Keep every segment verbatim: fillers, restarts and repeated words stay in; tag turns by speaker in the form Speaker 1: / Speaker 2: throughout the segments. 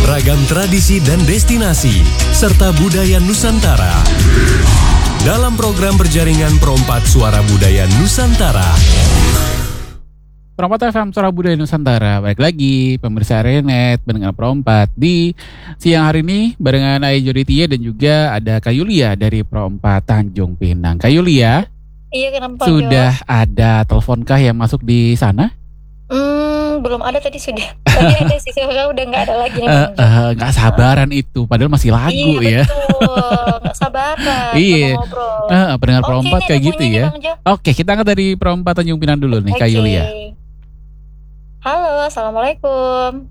Speaker 1: beragam tradisi dan destinasi, serta budaya Nusantara. Dalam program berjaringan Perompat Suara Budaya Nusantara.
Speaker 2: Perompat F M Suara Budaya Nusantara. Balik lagi pemirsa Renet mendengar Perompat di siang hari ini barengan Ayah Joditia dan juga ada Kak Yulia dari Perompat Tanjung Pinang. Kak Yulia,
Speaker 3: iya kenapa?
Speaker 2: Sudah jo? Ada teleponkah yang masuk di sana?
Speaker 3: Hmm, belum ada tadi sudah. Tadi ada sih, sekarang udah nggak ada lagi.
Speaker 2: Uh, uh, gak sabaran itu, padahal masih lagu
Speaker 3: iya,
Speaker 2: ya.
Speaker 3: Betul, gak sabaran.
Speaker 2: Iya, uh, pendengar
Speaker 3: okay,
Speaker 2: Perompat kayak gitu ya. Oke, kita angkat dari Perompat Tanjung Pinang dulu nih, okay. Kak Yulia.
Speaker 3: Halo, assalamualaikum.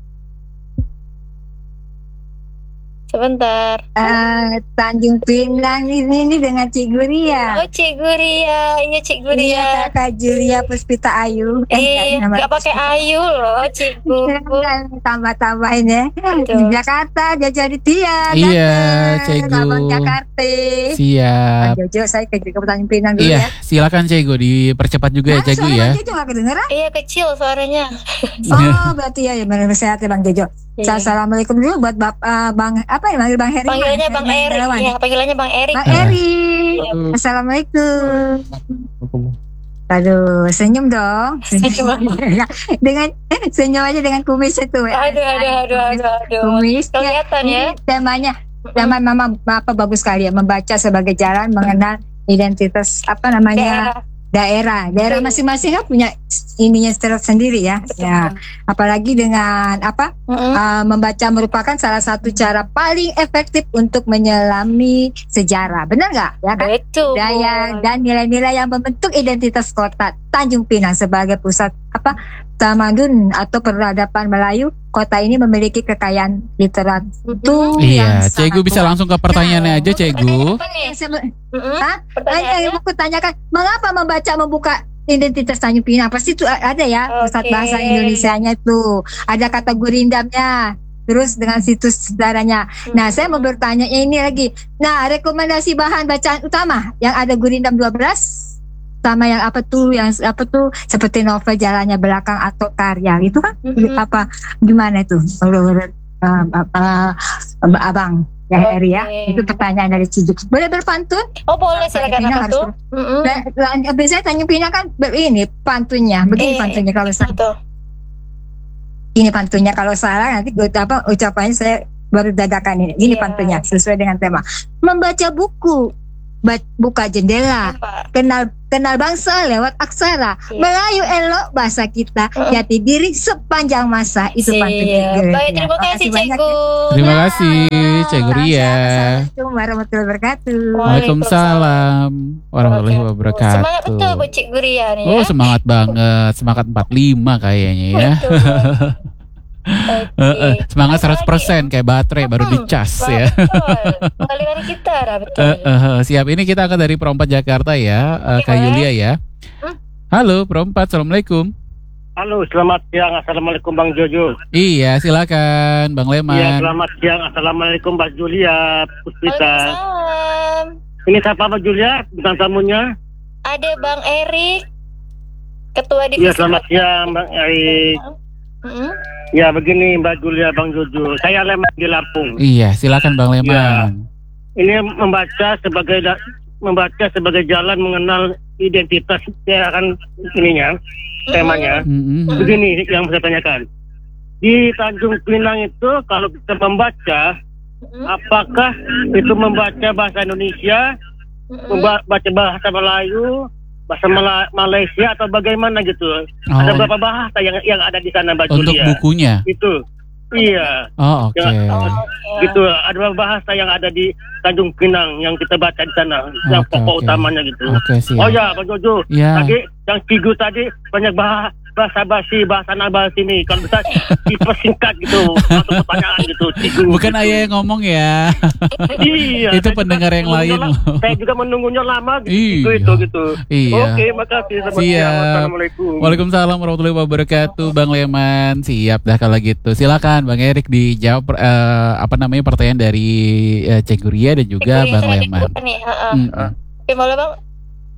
Speaker 3: Sebentar.
Speaker 4: Uh, Tanjung Pinang ini, ini dengan Cik Guria.
Speaker 3: Oh, Cik Guria, iya Cik Guria.
Speaker 4: Iya, Kak Julia Puspita Ayu.
Speaker 3: Eh, nggak pakai Ayu loh, Cik Guria.
Speaker 4: Tambah-tambahin ya. Di Jakarta, Jaja Aditya.
Speaker 2: Iya, Cik
Speaker 4: Gu. Jakarta.
Speaker 2: Siap.
Speaker 4: Pak Jojo, saya ke Tanjung Pinang dulu
Speaker 2: iya,
Speaker 4: ya.
Speaker 2: Silakan Cik Gu, dipercepat juga nah, ya Cik Gu ya.
Speaker 4: Jojo nggak kedengeran?
Speaker 3: Iya, kecil suaranya.
Speaker 4: Oh, berarti ya, ya benar sehat ya Bang Jojo. Iya. Assalamualaikum dulu buat Bapak uh, Bang apa ya manggil Bang Heri.
Speaker 3: Panggilannya Bang Erik. Iya, panggilannya Bang Erik.
Speaker 4: Bang Erik. Uh. Assalamualaikum. Aduh, senyum dong. Senyum. dengan senyum aja dengan kumis itu.
Speaker 3: Aduh, aduh, aduh, aduh, aduh.
Speaker 4: Kumis.
Speaker 3: Kelihatan ya.
Speaker 4: Temanya, tema mama apa bagus sekali ya, membaca sebagai jalan mengenal identitas apa namanya daerah. Daerah masing-masing kan punya ininya sendiri ya. Ya, apalagi dengan apa mm-hmm. uh, membaca merupakan salah satu cara paling efektif untuk menyelami sejarah. Benar nggak? Ya kan?
Speaker 3: Betul.
Speaker 4: Daya dan nilai-nilai yang membentuk identitas kota Tanjung Pinang sebagai pusat apa tamadun atau peradaban Melayu. Kota ini memiliki kekayaan literatur.
Speaker 2: Iya, Cegu bisa langsung ke pertanyaannya aja, Cegu.
Speaker 4: Hah? Yang aku tanyakan, mengapa membaca membuka identitas Tanjung Pinang? Pasti itu ada ya, pusat okay. bahasa Indonesianya itu. Ada kata gurindamnya. Terus dengan situs sejarahnya. Hmm. Nah, saya mau bertanya ini lagi. Nah, rekomendasi bahan bacaan utama yang ada Gurindam dua belas sama yang apa tuh yang apa tuh seperti novel Jalannya Belakang atau karya itu kan mm-hmm. apa gimana itu uh, uh, uh, abang ya okay. Heri ya itu pertanyaan dari Cijuk. Boleh berpantun?
Speaker 3: Oh boleh silakan apa tuh?
Speaker 4: Mm-hmm. Biasanya Tanjung Pinang kan ini pantunnya begini eh, pantunnya kalau salah. Ini pantunnya kalau salah nanti gue apa ucapannya saya baru dadakan ini. Ini yeah. pantunnya sesuai dengan tema. Membaca buku, buka jendela, Apa? kenal kenal bangsa lewat aksara, yeah. Melayu elok bahasa kita, uh. jati diri sepanjang masa itu yeah. pantunnya.
Speaker 3: Baik, terima kasih Cegu.
Speaker 2: Terima kasih Cegu Ria.
Speaker 4: Assalamualaikum warahmatullahi wabarakatuh.
Speaker 2: Waalaikumsalam warahmatullahi wabarakatuh.
Speaker 3: Semangat betul Bu Cegu Ria nih.
Speaker 2: Oh, ya? Semangat banget, semangat empat puluh lima kayaknya ya. Okay. Uh, uh, semangat seratus persen kayak baterai hmm, baru dicas ya.
Speaker 3: Pengaliran kita betul.
Speaker 2: Uh, uh, uh, siap, ini kita akan dari Perompat Jakarta ya, uh, Kak Yulia ya. Hmm? Halo Perompat, assalamualaikum.
Speaker 5: Halo, selamat siang. Assalamualaikum Bang Jojo.
Speaker 2: Iya, silakan Bang Leman.
Speaker 5: Iya, selamat siang. Assalamualaikum Mbak Julia Puspita. Ini siapa Mbak Julia? Bintang tamunya?
Speaker 3: Ada Bang Erik, Ketua Divisi.
Speaker 5: Iya, selamat siang Bang Erik. Mm-hmm. Ya begini Mbak Julia, Bang Jojo, saya Leman di Lampung.
Speaker 2: Iya, silakan Bang Leman. Ya.
Speaker 5: Ini membaca sebagai membaca sebagai jalan mengenal identitas ya kan ininya, mm-hmm. temanya. Mm-hmm. Begini yang saya tanyakan. Di Tanjung Pinang itu kalau kita membaca, mm-hmm. apakah itu membaca bahasa Indonesia, mm-hmm. membaca bahasa Melayu, bahasa Mal- Malaysia atau bagaimana gitu? Oh. Ada berapa bahasa yang yang ada di sana Mbak Julia?
Speaker 2: Untuk bukunya?
Speaker 5: Itu, iya.
Speaker 2: Oh oke. Okay.
Speaker 5: Oh, gitu. Ada berapa bahasa yang ada di Tanjung Pinang yang kita baca di sana? Okay, yang pokok okay. utamanya gitu.
Speaker 2: Okay,
Speaker 5: oh ya, Pak Jojo.
Speaker 2: Yeah.
Speaker 5: Tadi yang Cigu tadi banyak bahasa bahasa basi bahasa nabal sini. Kalau bisa dipersingkat gitu atau pertanyaan gitu. Cigu,
Speaker 2: bukan
Speaker 5: gitu.
Speaker 2: Ayah yang ngomong ya.
Speaker 5: Iya.
Speaker 2: Itu pendengar yang lain.
Speaker 5: Lama, saya juga menunggunya lama gitu.
Speaker 2: Iya.
Speaker 5: Gitu gitu.
Speaker 2: Iya.
Speaker 5: Oke, makasih.
Speaker 2: Siap.
Speaker 5: Assalamualaikum.
Speaker 2: Waalaikumsalam warahmatullahi wabarakatuh, Bang Leman. Siap dah kalau gitu. Silakan Bang Erik dijawab uh, apa namanya pertanyaan dari uh, Cegu Ria dan juga Cegu Bang Leman.
Speaker 3: Nih, uh-uh. mm-hmm. Oke, boleh Bang.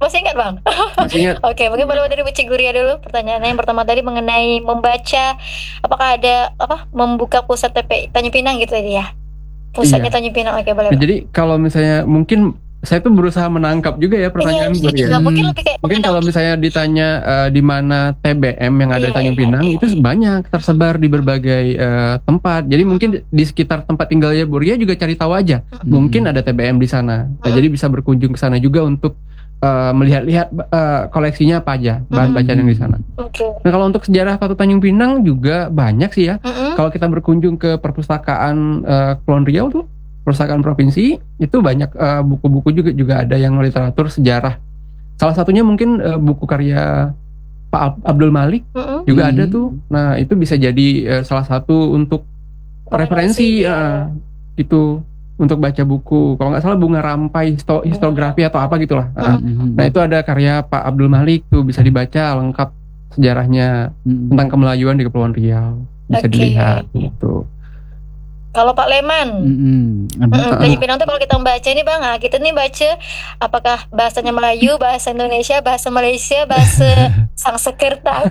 Speaker 3: Masih ingat bang?
Speaker 6: Masih ingat.
Speaker 3: Oke, mungkin boleh dari Bu Ciguria dulu. Pertanyaannya yang pertama tadi mengenai membaca, apakah ada apa membuka pusat T P I Tanjung Pinang gitu tadi ya? Pusatnya
Speaker 6: Iya.
Speaker 3: Tanjung Pinang, oke boleh.
Speaker 6: Nah, jadi kalau misalnya mungkin saya tuh berusaha menangkap juga ya pertanyaan
Speaker 3: Iya,
Speaker 6: Bur ya.
Speaker 3: juga. Mungkin lebih kayak
Speaker 6: Mungkin kalau misalnya ditanya uh, di mana T B M yang ada
Speaker 3: Iya,
Speaker 6: Tanjung
Speaker 3: iya,
Speaker 6: Pinang
Speaker 3: iya.
Speaker 6: itu banyak tersebar di berbagai uh, tempat. Jadi mungkin di sekitar tempat tinggalnya Buria juga cari tahu aja. Mungkin ada T B M di sana. Nah, jadi bisa berkunjung ke sana juga untuk uh, melihat-lihat uh, koleksinya apa aja, bahan bacaan yang di sana.
Speaker 3: Oke.
Speaker 6: Nah, kalau untuk sejarah Kota Tanjung Pinang juga banyak sih ya.
Speaker 3: Mm-mm.
Speaker 6: Kalau kita berkunjung ke perpustakaan uh, Kepulauan Riau tuh, perpustakaan provinsi itu banyak uh, buku-buku juga juga ada yang literatur sejarah. Salah satunya mungkin uh, buku karya Pak Ab- Abdul Malik
Speaker 3: Mm-mm.
Speaker 6: juga
Speaker 2: Hmm.
Speaker 6: ada tuh. Nah, itu bisa jadi uh, salah satu untuk referensi
Speaker 3: ya.
Speaker 6: uh, gitu untuk baca buku. Kalau nggak salah Bunga Rampai histo- histografi atau apa gitulah. Uh,
Speaker 2: Hmm.
Speaker 6: Nah, itu ada karya Pak Abdul Malik tuh bisa dibaca lengkap sejarahnya
Speaker 2: Hmm.
Speaker 6: tentang kemelayuan di Kepulauan Riau. Bisa
Speaker 3: Oke.
Speaker 6: dilihat gitu.
Speaker 3: Kalau Pak Leman,
Speaker 2: Hmm.
Speaker 3: Mm, Tanjung Pinang tuh kalau kita membaca ini bang, ah, kita nih baca apakah bahasanya Melayu, bahasa Indonesia, bahasa Malaysia, bahasa Sangsekerta.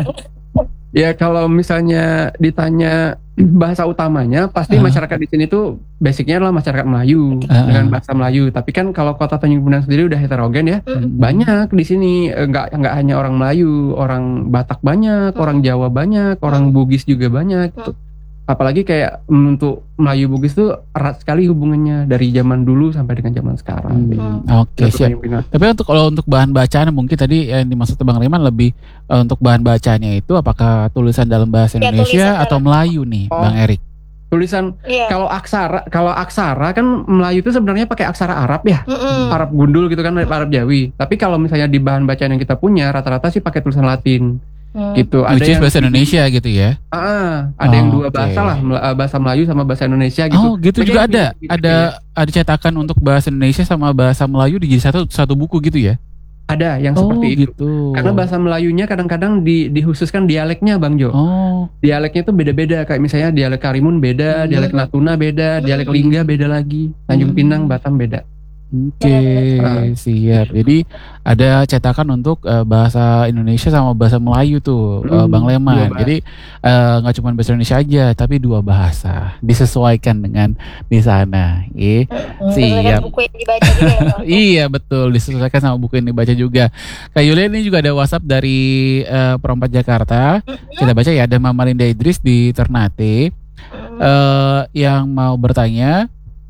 Speaker 6: Ya kalau misalnya ditanya bahasa utamanya, pasti
Speaker 2: Uh.
Speaker 6: masyarakat di sini tuh basicnya adalah masyarakat Melayu
Speaker 2: Uh.
Speaker 6: dengan bahasa Melayu. Tapi kan kalau Kota Tanjung Pinang sendiri udah heterogen ya,
Speaker 2: Hmm.
Speaker 6: banyak di sini eh, nggak nggak hanya orang Melayu, orang Batak banyak,
Speaker 3: Hmm.
Speaker 6: orang Jawa banyak, orang Bugis juga banyak. Gitu. Apalagi kayak mm, untuk Melayu Bugis tuh erat sekali hubungannya dari zaman dulu sampai dengan zaman sekarang.
Speaker 2: Hmm. Oke,
Speaker 6: Kota
Speaker 2: siap.
Speaker 6: Tanjung Pinang.
Speaker 2: Tapi untuk kalau untuk bahan bacaan mungkin tadi yang dimaksud Bang Leman lebih eh, untuk bahan bacanya itu apakah tulisan dalam bahasa
Speaker 3: Ya,
Speaker 2: Indonesia
Speaker 3: tulisan
Speaker 2: atau
Speaker 3: dalam-
Speaker 2: Melayu nih,
Speaker 6: Oh.
Speaker 2: Bang Erik?
Speaker 6: Tulisan
Speaker 3: Iya.
Speaker 6: kalau aksara, kalau aksara kan Melayu itu sebenarnya pakai aksara Arab ya.
Speaker 3: Mm-mm.
Speaker 6: Arab gundul gitu kan, Arab Jawi. Tapi kalau misalnya di bahan bacaan yang kita punya rata-rata sih pakai tulisan Latin
Speaker 3: Hmm.
Speaker 6: gitu. Ada
Speaker 2: Which is
Speaker 6: yang
Speaker 2: bahasa Indonesia gitu ya?
Speaker 6: Ah, ada
Speaker 2: Oh,
Speaker 6: yang dua
Speaker 2: oke.
Speaker 6: bahasa lah, Mel- eh, bahasa Melayu sama bahasa Indonesia gitu.
Speaker 2: Oh, gitu
Speaker 6: Beda
Speaker 2: juga
Speaker 6: yang
Speaker 2: ada.
Speaker 6: gitu,
Speaker 2: Ada ada cetakan untuk bahasa Indonesia sama bahasa Melayu di satu satu buku gitu ya?
Speaker 6: Ada yang
Speaker 2: Oh,
Speaker 6: seperti itu.
Speaker 2: gitu.
Speaker 6: Karena bahasa Melayunya kadang-kadang di, dihususkan dialeknya, Bang Jo.
Speaker 2: Oh,
Speaker 6: Dialeknya tuh beda-beda. Kayak misalnya dialek Karimun beda,
Speaker 2: Hmm.
Speaker 6: dialek Natuna beda, dialek Lingga beda lagi, Tanjung
Speaker 2: Hmm.
Speaker 6: Pinang, Batam beda.
Speaker 2: oke,
Speaker 6: Ah.
Speaker 2: siap. Jadi ada cetakan untuk eh, bahasa Indonesia sama bahasa Melayu tuh, eh,
Speaker 6: Hmm,
Speaker 2: Bang
Speaker 6: dua
Speaker 2: Leman.
Speaker 6: bahasa.
Speaker 2: Jadi eh, nggak cuma bahasa Indonesia aja, tapi dua bahasa disesuaikan dengan di sana. Eh,
Speaker 3: Mm,
Speaker 2: siap.
Speaker 3: berdasarkan buku yang dibaca juga ya bang.
Speaker 2: Iya betul, disesuaikan sama buku yang dibaca juga. Kak Yulia ini juga ada WhatsApp dari eh, Perompak Jakarta. Kita baca ya, ada Mama Linda Idris di Ternate
Speaker 3: Mm.
Speaker 2: eh, yang mau bertanya,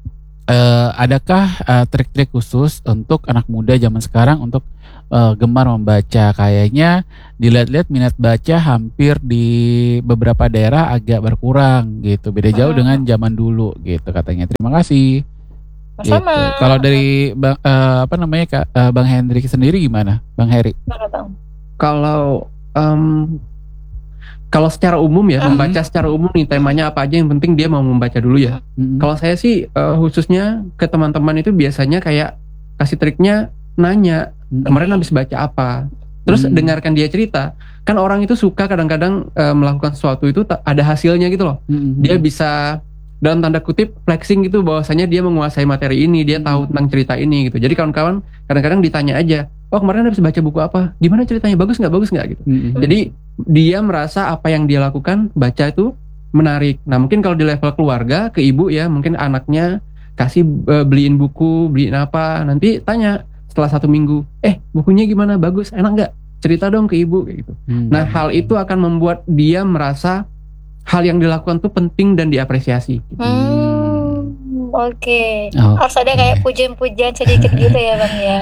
Speaker 2: eh, adakah eh, trik-trik khusus untuk anak muda zaman sekarang untuk eh, gemar membaca? Kayaknya dilihat-lihat minat baca hampir di beberapa daerah agak berkurang gitu. Beda jauh
Speaker 3: Hmm.
Speaker 2: dengan zaman dulu gitu katanya. Terima kasih. Gitu.
Speaker 3: Sama.
Speaker 2: Kalau dari bang, eh, apa namanya Kak, eh, Bang Hendrik sendiri gimana, Bang Heri?
Speaker 3: Mana, bang?
Speaker 6: Kalau em, kalau secara umum ya,
Speaker 3: Hmm.
Speaker 6: membaca secara umum nih temanya apa aja, yang penting dia mau membaca dulu ya.
Speaker 2: Mm-mm.
Speaker 6: Kalau saya sih eh, khususnya ke teman-teman itu biasanya kayak kasih triknya nanya,
Speaker 2: Mm-mm.
Speaker 6: kemarin habis baca apa. Terus
Speaker 2: Hmm.
Speaker 6: dengarkan dia cerita. Kan orang itu suka kadang-kadang eh, melakukan sesuatu itu ta- ada hasilnya gitu loh.
Speaker 2: Mm-mm.
Speaker 6: Dia bisa dalam tanda kutip flexing gitu bahwasanya dia menguasai materi ini, dia tahu tentang cerita ini gitu. Jadi kawan-kawan kadang-kadang ditanya aja, "Oh, kemarin habis baca buku apa? Gimana ceritanya? Bagus nggak? Bagus nggak?" gitu.
Speaker 2: Mm-mm.
Speaker 6: Jadi dia merasa apa yang dia lakukan baca itu menarik. Nah, mungkin kalau di level keluarga ke ibu ya, mungkin anaknya kasih eh, beliin buku, beliin apa, nanti tanya setelah satu minggu, "Eh, bukunya gimana? Bagus? Enak nggak? Cerita dong ke ibu," kayak gitu.
Speaker 2: Mm.
Speaker 6: Nah, hal itu akan membuat dia merasa hal yang dilakukan tuh penting dan diapresiasi.
Speaker 3: Hmm, oke.
Speaker 2: Oh,
Speaker 3: Harus ada kayak pujian-pujian sedikit gitu ya bang ya.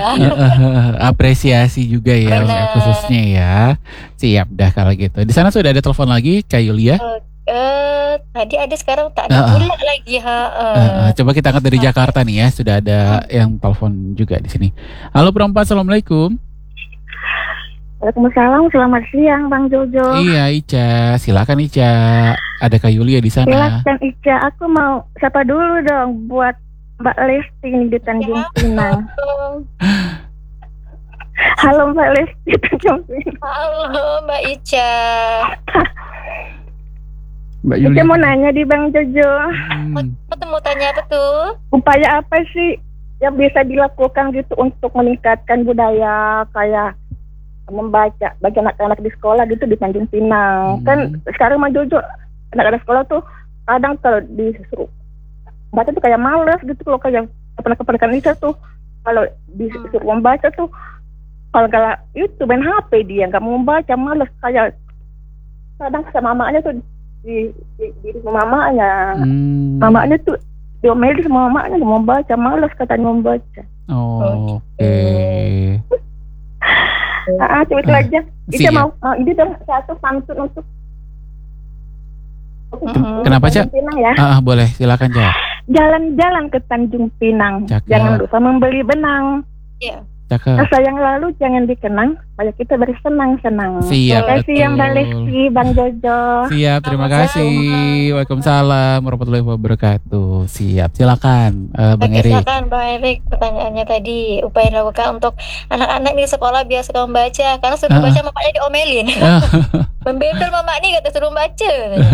Speaker 2: apresiasi juga ya
Speaker 3: Benar.
Speaker 2: khususnya ya. Siap dah kalau gitu. Di sana sudah ada telepon lagi Kak Yulia.
Speaker 3: Eh, tadi ada sekarang tak
Speaker 2: Ah,
Speaker 3: ada
Speaker 2: ah.
Speaker 3: pula lagi ha. eh.
Speaker 2: Eh, eh, coba kita angkat dari Jakarta nih ya. Sudah ada yang telepon juga di sini. Halo Perompak, assalamualaikum.
Speaker 7: Waalaikumsalam, selamat siang Bang Jojo.
Speaker 2: Iya Ica, silakan Ica. Ada Kak Yulia di sana.
Speaker 7: Silakan Ica, aku mau sapa dulu dong buat Mbak Lesti nih di Tanjung Pinang. Halo Mbak Lesti di Tanjung Pinang.
Speaker 3: Halo Mbak Ica.
Speaker 6: Mbak
Speaker 7: Ica
Speaker 6: Yulia.
Speaker 7: mau nanya di Bang Jojo,
Speaker 2: Hmm.
Speaker 3: Kamu mau tanya apa tuh?
Speaker 7: upaya apa sih yang bisa dilakukan gitu untuk meningkatkan budaya kayak membaca bagi anak-anak di sekolah gitu di Tanjung Pinang. Hmm. Kan sekarang mah Jojo anak-anak sekolah tuh kadang kalau disuruh baca tuh kayak males gitu loh, kayak keponakan-keponakan Lisa tuh kalau disuruh membaca tuh kalau nggak itu main H P dia nggak mau membaca, males, kayak kadang sama mamanya tuh di di, di sama mamanya, hmm. mamanya tuh diomelin sama mamanya nggak mau membaca, males katanya membaca.
Speaker 2: Oh, oke. Okay.
Speaker 7: Ah, cuma itu uh, aja. Itu mau, mau ini dong satu pantun untuk.
Speaker 2: Kenapa, Cak?
Speaker 7: Ya.
Speaker 2: Ah, boleh, silakan, Cak.
Speaker 7: Jalan-jalan ke Tanjung Pinang. Cakep. Jangan lupa membeli benang. Iya.
Speaker 2: Cakep.
Speaker 7: Masa yang lalu jangan dikenang, supaya kita bersenang-senang.
Speaker 2: Siap.
Speaker 7: Terima kasih yang Mbak Lesti, Bang Jojo.
Speaker 2: Siap, terima kasih. Waalaikumsalam warahmatullahi wabarakatuh. Siap, silakan uh, Bang Erik.
Speaker 3: Silakan Bang Erik, pertanyaannya tadi upaya dilakukan untuk anak-anak di sekolah biar suka membaca, karena suruh uh. baca mamanya diomelin. Uh. Membendel mama nih kata suruh baca.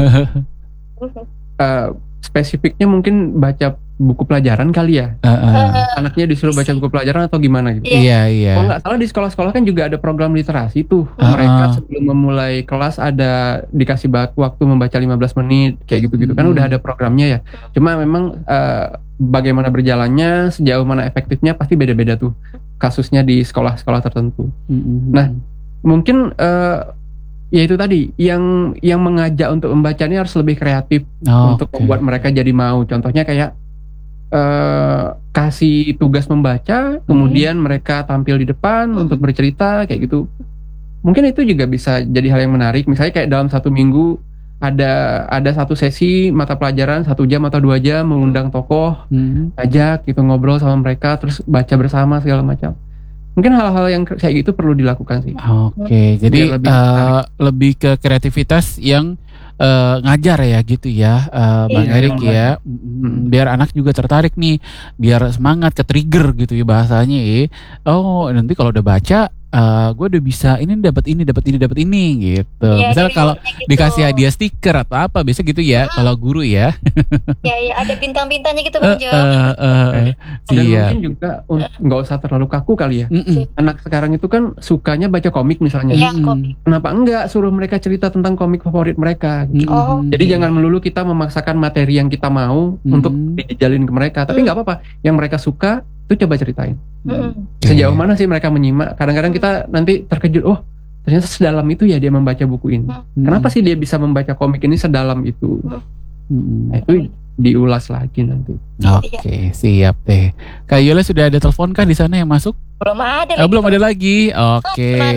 Speaker 6: uh, spesifiknya mungkin baca buku pelajaran kali ya. Uh, uh. Anaknya disuruh baca buku pelajaran atau gimana gitu.
Speaker 2: Iya, iya.
Speaker 6: Kalau nggak salah di sekolah-sekolah kan juga ada program literasi tuh. Uh, Mereka sebelum memulai kelas ada dikasih waktu membaca lima belas menit kayak gitu-gitu. Kan udah ada programnya ya. Cuma memang uh, bagaimana berjalannya, sejauh mana efektifnya pasti beda-beda tuh kasusnya di sekolah-sekolah tertentu. Uh, nah, mungkin uh, ya itu tadi yang yang mengajak untuk membaca ini harus lebih kreatif oh, untuk okay. membuat mereka jadi mau. Contohnya kayak Uh, kasih tugas membaca, kemudian hmm. mereka tampil di depan hmm. untuk bercerita kayak gitu. Mungkin itu juga bisa jadi hal yang menarik. Misalnya kayak dalam satu minggu ada ada satu sesi mata pelajaran satu jam atau dua jam, mengundang tokoh, hmm. ajak gitu ngobrol sama mereka, terus baca bersama segala macam. Mungkin hal-hal yang kayak gitu perlu dilakukan sih.
Speaker 2: Oke, okay, jadi lebih, uh, lebih ke kreativitas yang Uh, ngajar ya gitu ya uh, Bang iya, Erik ya, hmm, biar anak juga tertarik nih, biar semangat, ke trigger gitu ya bahasanya ya. Oh nanti kalau udah baca uh, gue udah bisa ini dapat ini dapat ini dapat ini gitu. Ya, misalnya kalau gitu. Dikasih hadiah stiker atau apa biasa gitu ya, hmm. kalau guru ya.
Speaker 3: Ya ya ada bintang-bintangnya gitu Bang Jo.
Speaker 2: Uh, uh, uh, uh,
Speaker 6: Dan iya. mungkin juga nggak usah terlalu kaku kali ya. Mm-mm. Anak sekarang itu kan sukanya baca komik misalnya.
Speaker 3: Ya, komik.
Speaker 6: Kenapa enggak suruh mereka cerita tentang komik favorit mereka?
Speaker 3: Oh,
Speaker 6: jadi okay. jangan melulu kita memaksakan materi yang kita mau hmm. untuk dijalin ke mereka, tapi nggak hmm. apa-apa. Yang mereka suka itu coba ceritain. Hmm. Sejauh mana sih mereka menyimak? Kadang-kadang kita nanti terkejut, oh ternyata sedalam itu ya dia membaca buku ini. Hmm. Kenapa sih dia bisa membaca komik ini sedalam itu? Hmm. Nah, itu diulas lagi nanti.
Speaker 2: Oke, okay, siap deh. Kak Yola sudah ada telepon kah di sana yang masuk?
Speaker 3: Belum ada.
Speaker 2: Oh, belum ada lagi. Oke. Okay.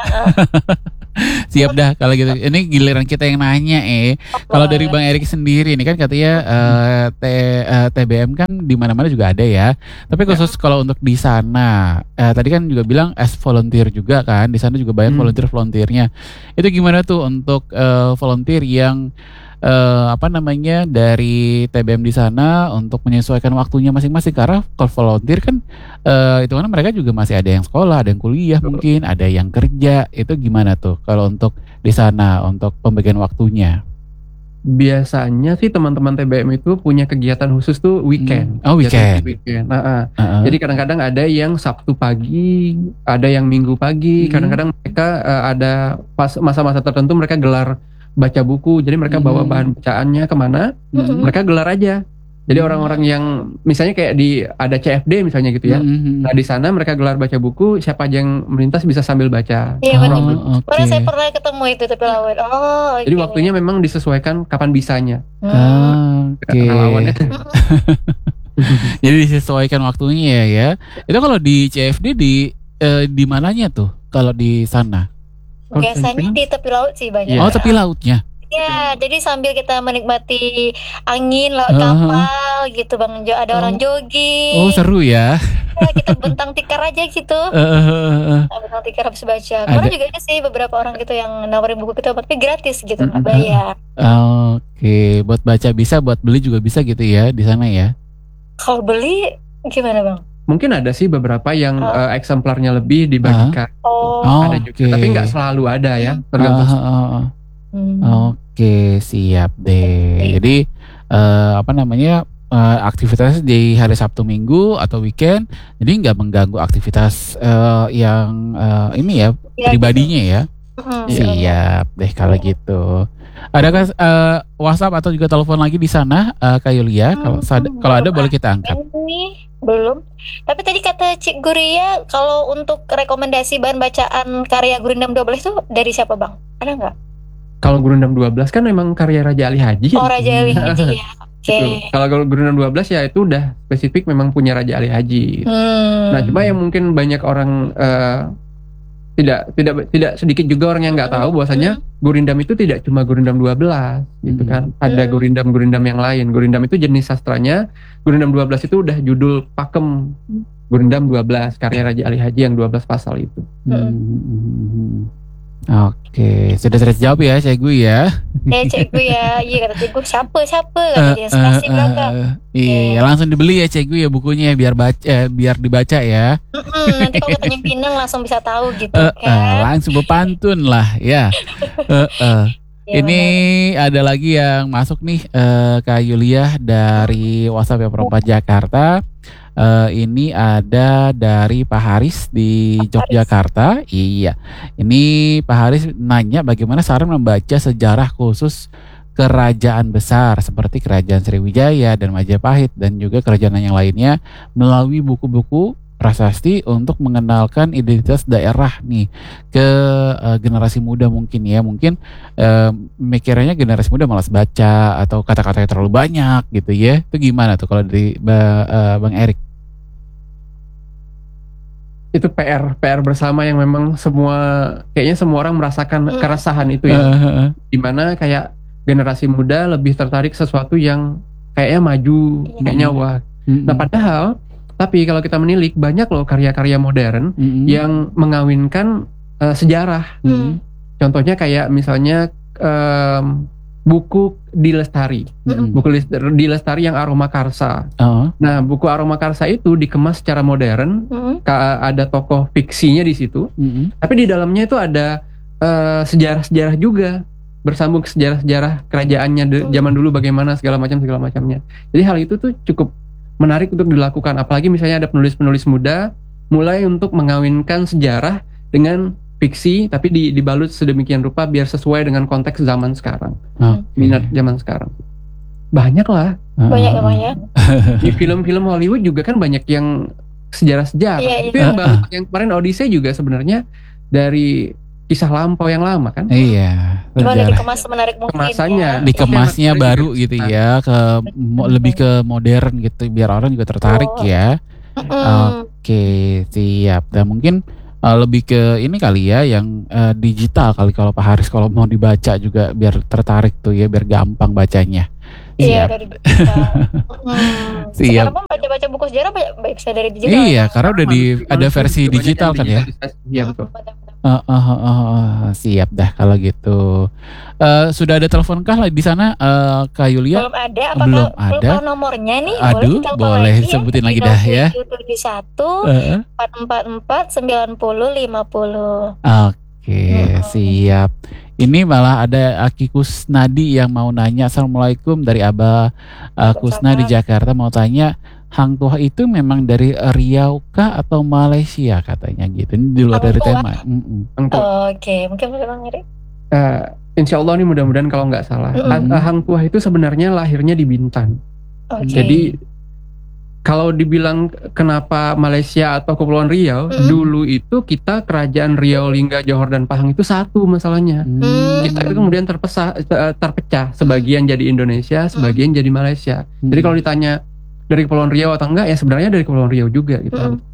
Speaker 2: Siap dah kalau gitu. Ini giliran kita yang nanya eh. Kalau dari Bang Erik sendiri ini kan katanya uh, T, uh, T B M kan di mana-mana juga ada ya. Tapi khusus ya. Kalau untuk di sana, uh, tadi kan juga bilang as volunteer juga kan. Di sana juga banyak hmm. volunteer-volunteernya. Itu gimana tuh untuk uh, volunteer yang Uh, apa namanya dari T B M di sana untuk menyesuaikan waktunya masing-masing, karena kalau volunteer kan uh, itu kan mereka juga masih ada yang sekolah, ada yang kuliah, betul. Mungkin ada yang kerja. Itu gimana tuh kalau untuk di sana untuk pembagian waktunya?
Speaker 6: Biasanya sih teman-teman T B M itu punya kegiatan khusus tuh weekend.
Speaker 2: Hmm. Oh weekend.
Speaker 6: weekend. Nah, uh. Uh-uh. Jadi kadang-kadang ada yang Sabtu pagi, ada yang Minggu pagi. Hmm. Kadang-kadang mereka uh, ada pas masa-masa tertentu mereka gelar baca buku, jadi mereka bawa bahan bacaannya kemana, mm-hmm. mereka gelar aja. Jadi mm-hmm. orang-orang yang misalnya kayak di ada C F D misalnya gitu ya, mm-hmm. nah di sana mereka gelar baca buku, siapa aja yang melintas bisa sambil baca.
Speaker 3: Iya benar. Oh, okay. Saya pernah ketemu itu tapi lawan. Oh.
Speaker 6: Jadi okay. waktunya memang disesuaikan kapan bisanya.
Speaker 2: Hmm. Oke. Okay. Jadi disesuaikan waktunya ya. Itu kalau di C F D di eh, di mananya tuh? Kalau di sana?
Speaker 3: Biasanya di tepi laut sih banyak.
Speaker 2: Oh, tepi lautnya.
Speaker 3: Ya, jadi sambil kita menikmati angin laut kapal uh, gitu Bang Jo, ada uh, orang jogging.
Speaker 2: Oh, seru ya.
Speaker 3: Ya kita bentang tikar aja gitu. Uh, uh, uh, uh. Bentang tikar habis baca. Karena juga ada sih beberapa orang gitu yang nawarin buku kita tapi gratis gitu, nggak uh, bayar.
Speaker 2: Uh, Oke, okay. Buat baca bisa, buat beli juga bisa gitu ya di sana ya.
Speaker 3: Kalau beli gimana Bang?
Speaker 6: Mungkin ada sih beberapa yang oh. uh, eksemplarnya lebih dibagikan.
Speaker 3: Oh.
Speaker 6: Ada juga, okay. tapi nggak selalu ada ya. Tergantung. Uh, uh, uh.
Speaker 2: Hmm. Oke, siap deh. Jadi uh, apa namanya uh, aktivitas di hari Sabtu Minggu atau weekend, jadi nggak mengganggu aktivitas uh, yang uh, ini ya, ya pribadinya gitu. Ya. Hmm. Siap deh kalau gitu. Adakah uh, WhatsApp atau juga telepon lagi di sana, uh, Kak Yulia? Kalau hmm, kalau ada boleh kita angkat.
Speaker 3: Ini belum. Tapi tadi kata Cik Guria, kalau untuk rekomendasi bahan bacaan karya Gurindam dua belas itu dari siapa, Bang? Ada nggak?
Speaker 6: Kalau Gurindam dua belas kan memang karya Raja Ali Haji.
Speaker 3: Oh, Raja Ali Haji ya. Oke. Okay.
Speaker 6: Kalau Gurindam dua belas ya itu udah spesifik memang punya Raja Ali Haji. Hmm. Nah, cuma yang mungkin banyak orang uh, tidak tidak tidak sedikit juga orang yang nggak tahu bahwasanya hmm. Gurindam itu tidak cuma Gurindam dua belas gitu kan. Hmm. Ada Gurindam-Gurindam yang lain. Gurindam itu jenis sastranya. Gurindam dua belas itu udah judul pakem. Gurindam dua belas karya Raja Ali Haji yang dua belas pasal itu.
Speaker 2: Hmm. Oke, sudah terjawab ya Cikgu ya.
Speaker 3: Eh Cikgu ya, iya kata Cikgu siapa siapa kata dia spasi belakang.
Speaker 2: Iya, langsung dibeli ya Cikgu ya bukunya biar baca eh, biar dibaca ya.
Speaker 3: Mm-mm, nanti kalau Tanjung Pinang langsung bisa tahu gitu
Speaker 2: uh,
Speaker 3: kan.
Speaker 2: Uh, langsung berpantun lah ya. uh, uh. Ya, ini bener. Ada lagi yang masuk nih uh, Kak Yulia dari WhatsApp ya Perempat Jakarta. Uh, ini ada dari Pak Haris di Pak Yogyakarta. Haris. Iya. Ini Pak Haris nanya bagaimana saran membaca sejarah khusus kerajaan besar seperti Kerajaan Sriwijaya dan Majapahit dan juga kerajaan yang lainnya melalui buku-buku prasasti untuk mengenalkan identitas daerah nih ke uh, generasi muda mungkin ya. Mungkin uh, mikirnya generasi muda malas baca atau kata-katanya terlalu banyak gitu ya. Itu gimana tuh kalau dari uh, Bang Erik?
Speaker 6: Itu P R P R bersama yang memang semua kayaknya semua orang merasakan hmm. keresahan itu ya. Uh-huh. Dimana kayak generasi muda lebih tertarik sesuatu yang kayaknya maju, yeah. kayaknya wah. Hmm. Nah padahal tapi kalau kita menilik banyak loh karya-karya modern hmm. yang mengawinkan uh, sejarah. Hmm. Contohnya kayak misalnya um, buku Di Lestari, mm-hmm. buku Di Lestari yang Aroma Karsa. Uh-huh. Nah, buku Aroma Karsa itu dikemas secara modern, mm-hmm. ada tokoh fiksinya di situ, mm-hmm. tapi di dalamnya itu ada uh, sejarah-sejarah juga, bersambung ke sejarah-sejarah kerajaannya de- zaman dulu bagaimana segala macam segala macamnya. Jadi hal itu tuh cukup menarik untuk dilakukan, apalagi misalnya ada penulis-penulis muda mulai untuk mengawinkan sejarah dengan fiksi tapi dibalut sedemikian rupa biar sesuai dengan konteks zaman sekarang, okay. minat zaman sekarang. Banyak lah.
Speaker 3: Banyak ya banyak.
Speaker 6: Di film-film Hollywood juga kan banyak yang sejarah-sejarah. Yeah, itu yeah. yang baru, yang kemarin Odyssey juga sebenarnya dari kisah lampau yang lama kan.
Speaker 2: Iya.
Speaker 3: Cuma dikemas menarik mungkin.
Speaker 6: Kemasannya,
Speaker 3: ya.
Speaker 2: Dikemasnya baru gitu ya, ke mo, lebih ke modern gitu biar orang juga tertarik oh. ya. Mm-hmm. Oke, siap. Dan mungkin Uh, lebih ke ini kali ya yang uh, digital kali kalau Pak Haris kalau mau dibaca juga biar tertarik tuh ya biar gampang bacanya.
Speaker 3: Iya dari digital. hmm. Sekarang pun baca-baca buku sejarah bisa dari digital.
Speaker 2: Iya karena udah di ada versi digital kan ya.
Speaker 6: Iya betul.
Speaker 2: Uh, uh, uh, uh, uh, siap dah kalau gitu. Uh, sudah ada telepon kah di sana uh, Kak Yulia?
Speaker 3: Belum ada. Apa
Speaker 2: belum
Speaker 3: kalau,
Speaker 2: ada.
Speaker 3: Kalau nomornya nih
Speaker 2: Aduh,
Speaker 3: boleh,
Speaker 2: boleh lagi, sebutin ya? Lagi dah ya.
Speaker 3: tujuh tujuh satu empat empat empat sembilan nol lima nol.
Speaker 2: Oke, hmm. siap. Ini malah ada Aki Kusnadi yang mau nanya. Assalamualaikum dari Abah uh, Kusna di Jakarta mau tanya, Hang Tuah itu memang dari Riau kah atau Malaysia katanya gitu. Ini di luar Hang dari Tuah. Tema.
Speaker 3: Oh, Oke, okay. mungkin Bang Erik.
Speaker 6: Uh, insya Allah nih mudah-mudahan kalau nggak salah. Mm-hmm. Hang Tuah itu sebenarnya lahirnya di Bintan. Okay. Jadi kalau dibilang kenapa Malaysia atau Kepulauan Riau, mm-hmm. dulu itu kita kerajaan Riau, Lingga, Johor dan Pahang itu satu masalahnya. Mm-hmm. Kita itu kemudian terpecah, terpecah, sebagian jadi Indonesia, sebagian mm-hmm. jadi Malaysia. Mm-hmm. Jadi kalau ditanya dari Kepulauan Riau atau enggak, ya sebenarnya dari Kepulauan Riau juga gitu.
Speaker 3: Mm-hmm.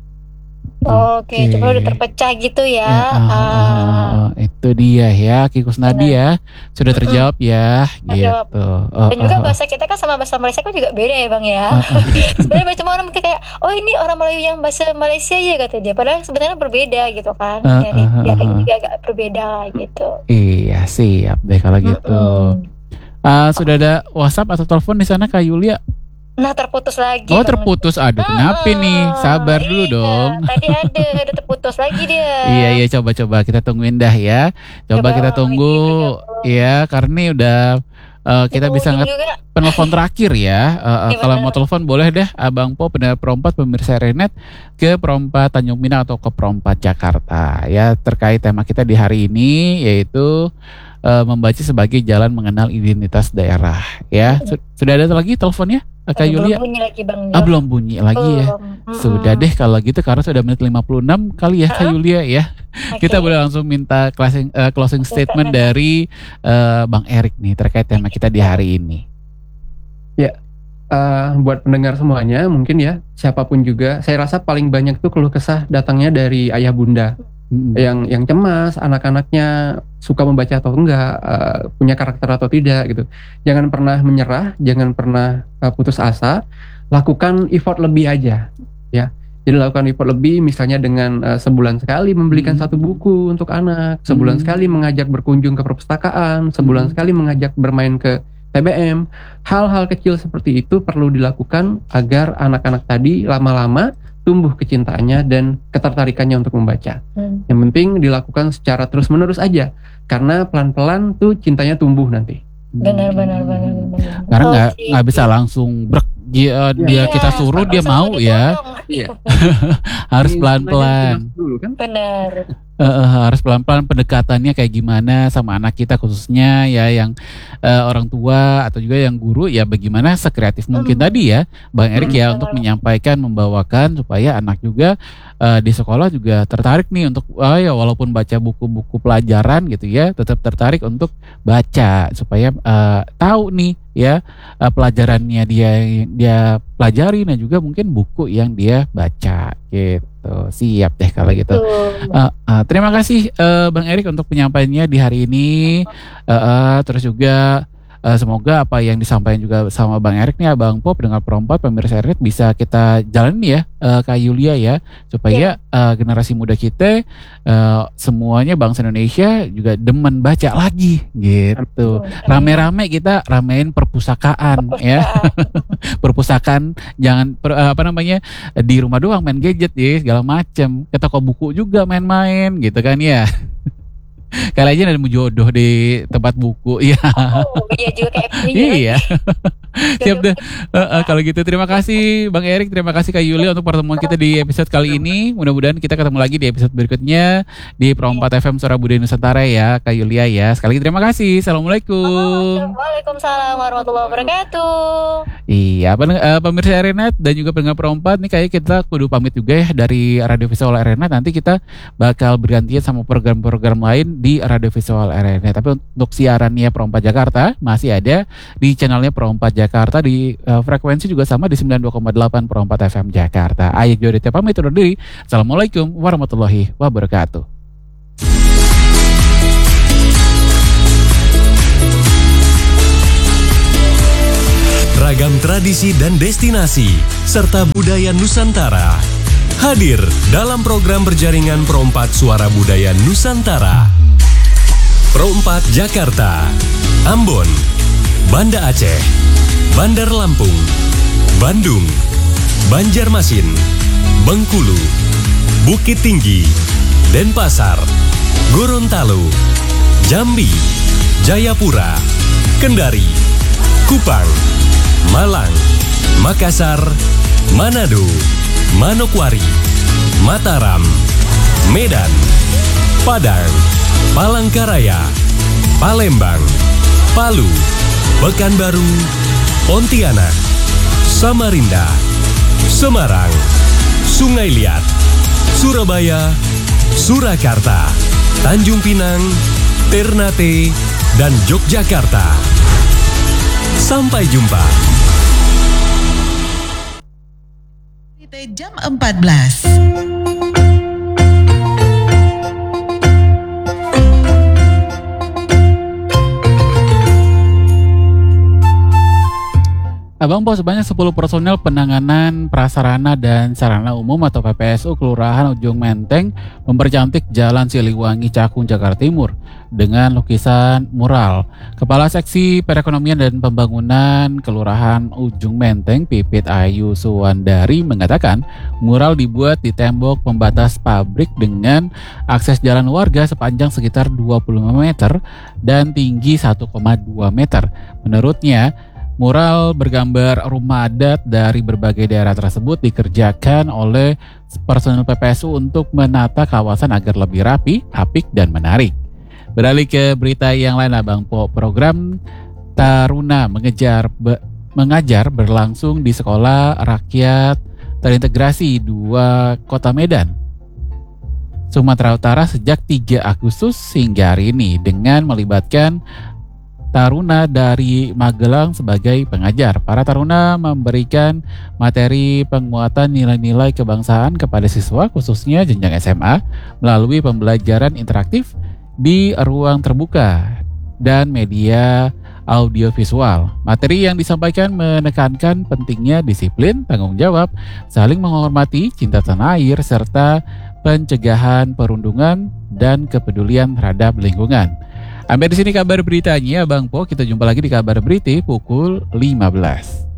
Speaker 3: Oke, okay. Cuma udah terpecah gitu ya. ya uh, uh,
Speaker 2: uh, itu dia ya, Kikus Nadi ya, sudah terjawab ya,
Speaker 3: terjawab.
Speaker 2: Gitu.
Speaker 3: Uh, Dan juga uh, bahasa kita kan sama bahasa Malaysia kan juga beda ya bang ya. Uh, uh. Sebenarnya cuma orang mikir kayak, oh ini orang Melayu yang bahasa Malaysia ya kata dia. Padahal sebenarnya berbeda gitu kan. Uh, Jadi uh, uh, ya, uh, juga agak berbeda gitu.
Speaker 2: Iya siap deh kalau gitu. Uh, uh. Uh, sudah ada WhatsApp atau telepon di sana Kak Yulia?
Speaker 3: Nah terputus lagi.
Speaker 2: Oh terputus, aduh kenapa uh, nih? Sabar iya, dulu dong.
Speaker 3: Tadi ada, ada terputus lagi dia.
Speaker 2: Iya iya coba-coba kita tungguin dah ya. Coba, coba kita tunggu ya karena ini udah uh, kita bisa nge penelpon terakhir ya. Uh, uh, kalau mau telepon boleh deh Abang Po pendengar Perompat pemirsa Renet ke Perompat Tanjung Pinang atau ke Perompat Jakarta ya, terkait tema kita di hari ini yaitu uh, membaca sebagai jalan mengenal identitas daerah ya. Sudah ada lagi teleponnya? Kak Yulia?
Speaker 3: Belum bunyi lagi Bang.
Speaker 2: Ah, belum bunyi lagi ya. Mm-hmm. Sudah deh kalau gitu karena sudah menit lima puluh enam kali ya Kak Yulia ya. Okay. Kita boleh langsung minta closing, uh, closing statement dari uh, Bang Erik nih terkait tema kita di hari ini.
Speaker 6: Ya, uh, buat pendengar semuanya mungkin ya, siapapun juga, saya rasa paling banyak tuh keluh kesah datangnya dari ayah bunda. Hmm. yang yang cemas anak-anaknya suka membaca atau enggak, uh, punya karakter atau tidak gitu. Jangan pernah menyerah, jangan pernah uh, putus asa, lakukan effort lebih aja ya. Jadi lakukan effort lebih misalnya dengan uh, sebulan sekali membelikan hmm. satu buku untuk anak, sebulan hmm. sekali mengajak berkunjung ke perpustakaan, sebulan hmm. sekali mengajak bermain ke T B M. Hal-hal kecil seperti itu perlu dilakukan agar anak-anak tadi lama-lama tumbuh kecintaannya dan ketertarikannya untuk membaca. Hmm. Yang penting dilakukan secara terus-menerus aja, karena pelan-pelan tuh cintanya tumbuh nanti.
Speaker 3: Benar-benar benar-benar.
Speaker 2: Karena nggak oh, nggak bisa langsung brek dia, ya. dia kita suruh dia mau ya. Iya. Harus pelan-pelan.
Speaker 6: Dulu kan?
Speaker 3: Benar.
Speaker 2: Uh, harus pelan-pelan pendekatannya kayak gimana sama anak kita khususnya ya yang uh, orang tua atau juga yang guru ya, bagaimana sekreatif mungkin hmm. tadi ya Bang Erik ya untuk menyampaikan, membawakan supaya anak juga uh, di sekolah juga tertarik nih untuk uh, ya walaupun baca buku-buku pelajaran gitu ya tetap tertarik untuk baca supaya uh, tahu nih ya uh, pelajarannya dia dia pelajari dan juga mungkin buku yang dia baca gitu. Siap deh kalau gitu. Uh, uh, terima kasih uh, Bang Erik untuk penyampaiannya di hari ini. Uh, uh, terus juga uh, semoga apa yang disampaikan juga sama Bang Erik nih Abang Po pendengar Perompat pemirsa Renet bisa kita jalani ya uh, Kak Yulia ya, supaya yeah. uh, generasi muda kita uh, semuanya bangsa Indonesia juga demen baca lagi gitu. Rame-rame kita ramein perpustakaan, perpustakaan. ya. Perpustakaan jangan per, uh, apa namanya di rumah doang main gadget ya segala macem, ke toko buku juga main-main gitu kan ya. Kali aja ada jodoh di tempat buku ya.
Speaker 3: Oh, iya juga kayak
Speaker 2: iya. Siap deh. Uh, uh, kalau gitu terima kasih Bang Erik, terima kasih Kak Yulia untuk pertemuan kita di episode kali ini. Mudah-mudahan kita ketemu lagi di episode berikutnya di Perompat F M Suara Budaya Nusantara ya Kak Yulia ya. Sekali lagi terima kasih. Assalamualaikum.
Speaker 3: Waalaikumsalam warahmatullahi wabarakatuh.
Speaker 2: Iya, uh, pemirsa Renet dan juga pendengar Perompat nih kayak kita kudu pamit juga ya dari Radio Visual Renet. Nanti kita bakal bergantian sama program-program lain di Radio Visual Renet. Tapi untuk siarannya Perompat Jakarta masih ada di channelnya Perompat Jakarta di uh, frekuensi juga sama di sembilan puluh dua koma delapan Perompat F M Jakarta. Ayah Jodita pamit undur diri. Assalamualaikum warahmatullahi wabarakatuh.
Speaker 1: Ragam tradisi dan destinasi serta budaya Nusantara hadir dalam program berjaringan Perompat Suara Budaya Nusantara. Perompat Jakarta, Ambon, Banda Aceh, Bandar Lampung, Bandung, Banjarmasin, Bengkulu, Bukit Tinggi, Denpasar, Gorontalo, Jambi, Jayapura, Kendari, Kupang, Malang, Makassar, Manado, Manokwari, Mataram, Medan, Padang, Palangkaraya, Palembang, Palu, Pekanbaru, Pontianak, Samarinda, Semarang, Sungai Liat, Surabaya, Surakarta, Tanjung Pinang, Ternate, dan Yogyakarta. Sampai jumpa.
Speaker 8: Jam empat belas.
Speaker 2: Abang Po, sebanyak sepuluh personel penanganan prasarana dan sarana umum atau P P S U Kelurahan Ujung Menteng mempercantik Jalan Siliwangi Cakung Jakarta Timur dengan lukisan mural. Kepala Seksi Perekonomian dan Pembangunan Kelurahan Ujung Menteng, Pipit Ayu Suwandari, mengatakan mural dibuat di tembok pembatas pabrik dengan akses jalan warga sepanjang sekitar dua puluh lima meter dan tinggi satu koma dua meter. Menurutnya, mural bergambar rumah adat dari berbagai daerah tersebut dikerjakan oleh personel P P S U untuk menata kawasan agar lebih rapi, apik, dan menarik. Beralih ke berita yang lain, Abang Po, program Taruna Mengejar be, Mengajar berlangsung di Sekolah Rakyat Terintegrasi dua Kota Medan, Sumatera Utara sejak tiga Agustus hingga hari ini dengan melibatkan taruna dari Magelang sebagai pengajar. Para taruna memberikan materi penguatan nilai-nilai kebangsaan kepada siswa khususnya jenjang S M A melalui pembelajaran interaktif di ruang terbuka dan media audiovisual. Materi yang disampaikan menekankan pentingnya disiplin, tanggung jawab, saling menghormati, cinta tanah air, serta pencegahan perundungan dan kepedulian terhadap lingkungan. Sampai di sini kabar beritanya, Bang Po. Kita jumpa lagi di kabar berita pukul lima belas.